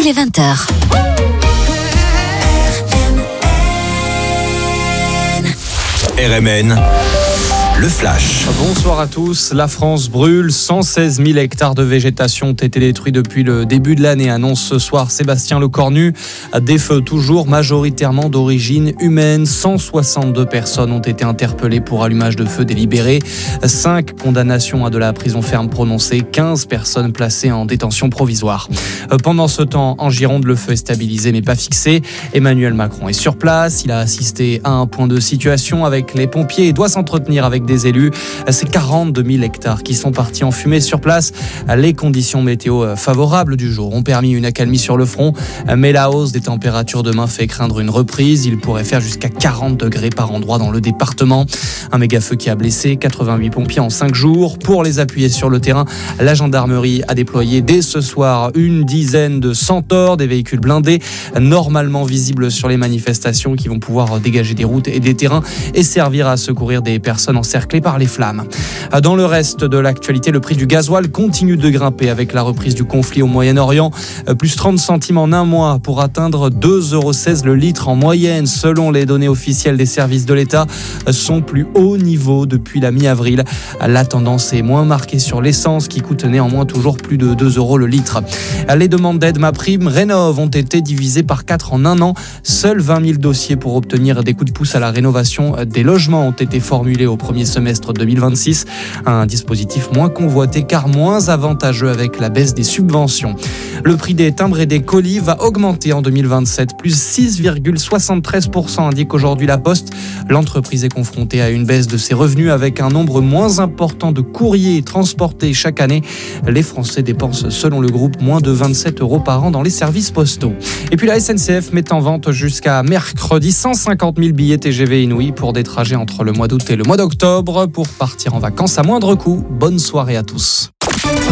il est 20h. RMN, le flash. Bonsoir à tous. La France brûle. 116 000 hectares de végétation ont été détruits depuis le début de l'année, annonce ce soir Sébastien Lecornu. Des feux toujours majoritairement d'origine humaine. 162 personnes ont été interpellées pour allumage de feu délibéré. 5 condamnations à de la prison ferme prononcées. 15 personnes placées en détention provisoire. Pendant ce temps, en Gironde, le feu est stabilisé mais pas fixé. Emmanuel Macron est sur place. Il a assisté à un point de situation avec les pompiers et doit s'entretenir avec des élus. C'est 42 000 hectares qui sont partis en fumée sur place. Les conditions météo favorables du jour ont permis une accalmie sur le front, mais la hausse des températures demain fait craindre une reprise. Il pourrait faire jusqu'à 40 degrés par endroit dans le département. Un méga-feu qui a blessé 88 pompiers en 5 jours. Pour les appuyer sur le terrain, la gendarmerie a déployé dès ce soir une dizaine de centaures, des véhicules blindés normalement visibles sur les manifestations qui vont pouvoir dégager des routes et des terrains et servir à secourir des personnes encerclées par les flammes. Dans le reste de l'actualité, le prix du gasoil continue de grimper avec la reprise du conflit au Moyen-Orient. Plus 30 centimes en un mois pour atteindre 2,16 € le litre en moyenne selon les données officielles des services de l'État. Son plus haut niveau depuis la mi-avril. La tendance est moins marquée sur l'essence qui coûte néanmoins toujours plus de 2 € le litre. Les demandes d'aide MaPrimeRénov' ont été divisées par 4 en un an. Seuls 20 000 dossiers pour obtenir des coups de pouce à la rénovation des logements ont été formulés au premier semestre 2026. Un dispositif moins convoité car moins avantageux avec la baisse des subventions. Le prix des timbres et des colis va augmenter en 2027, plus 6,73% indique aujourd'hui La Poste. L'entreprise est confrontée à une baisse de ses revenus avec un nombre moins important de courriers transportés chaque année. Les Français dépensent selon le groupe moins de 27 € par an dans les services postaux. Et puis la SNCF met en vente jusqu'à mercredi 150 000 billets TGV inouïs pour des trajets entre le mois d'août et le mois d'octobre pour partir en vacances à moindre coût. Bonne soirée à tous.